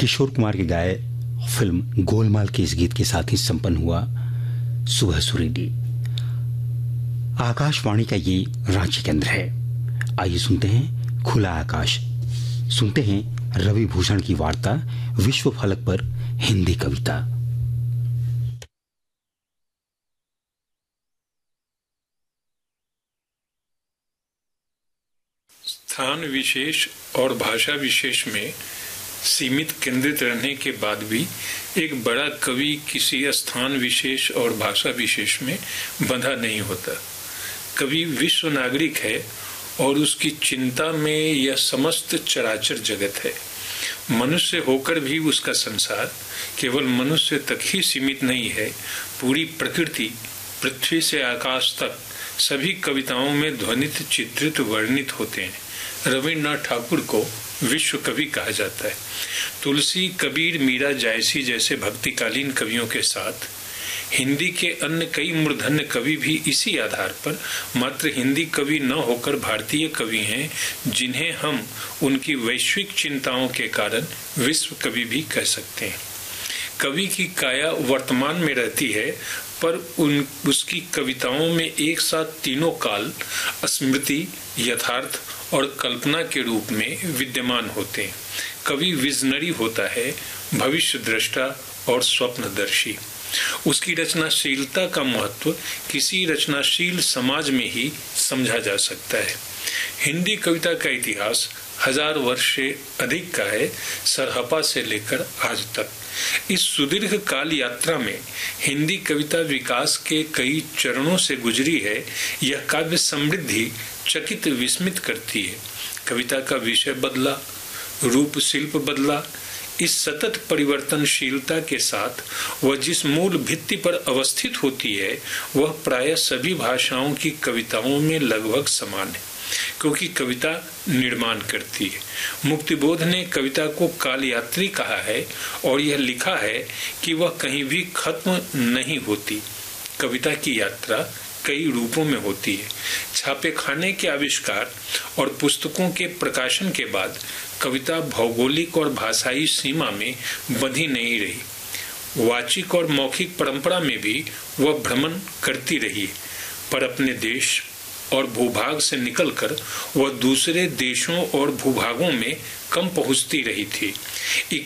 किशोर कुमार के गाए फिल्म गोलमाल के इस गीत के साथ ही संपन्न हुआ सुबह सुरीली। आकाशवाणी का ये रांची केंद्र है। आइए सुनते हैं खुला आकाश, सुनते हैं रवि भूषण की वार्ता विश्व फलक पर हिंदी कविता। स्थान विशेष और भाषा विशेष में सीमित केंद्रित रहने के बाद भी एक बड़ा कवि किसी स्थान विशेष और भाषा विशेष में बंधा नहीं होता। कवि विश्व नागरिक है और उसकी चिंता में यह समस्त चराचर जगत है। मनुष्य होकर भी उसका संसार केवल मनुष्य तक ही सीमित नहीं है। पूरी प्रकृति पृथ्वी से आकाश तक सभी कविताओं में ध्वनित, चित्रित, वर्णित होते हैं। रविन्द्रनाथ ठाकुर को विश्व कवि कहा जाता है। तुलसी, कबीर, मीरा, जायसी जैसे भक्तिकालीन कवियों के साथ हिंदी के अन्य कई मूर्धन्य कवि भी इसी आधार पर मात्र हिंदी कवि न होकर भारतीय कवि हैं, जिन्हें हम उनकी वैश्विक चिंताओं के कारण विश्व कवि भी कह सकते हैं। कवि की काया वर्तमान में रहती है, पर उसकी कविताओं में एक साथ तीनों काल स्मृति, यथार्थ और कल्पना के रूप में विद्यमान होते हैं। कवि विजनरी होता है, भविष्य दृष्टा और स्वप्नदर्शी। उसकी रचनाशीलता का महत्व किसी रचनाशील समाज में ही समझा जा सकता है। हिंदी कविता का इतिहास 1000 वर्ष से अधिक का है, सरहपा से लेकर आज तक। इस सुदीर्घ काल यात्रा में हिंदी कविता विकास के कई चरणों से गुजरी है। यह काव्य समृद्धि चकित विस्मित करती है। कविता का विषय बदला, रूप शिल्प बदला। इस सतत परिवर्तनशीलता के साथ वह जिस मूल भित्ति पर अवस्थित होती है, वह प्रायः सभी भाषाओं की कविताओं में लगभग समान है, क्योंकि कविता निर्माण करती है। मुक्तिबोध ने कविता को कालयात्री कहा है और यह लिखा है कि वह कहीं भी खत्म नहीं होती। कविता की यात्रा कई रूपों में होती है। छापेखाने के आविष्कार और पुस्तकों के प्रकाशन के बाद कविता भौगोलिक और भाषाई सीमा में बंधी नहीं रही। वाचिक और मौखिक परंपरा में भी वह भ्रमण करती रही, पर अपने देश और भूभाग से निकलकर वह दूसरे देशों और भूभागों में कम पहुंचती रही थी।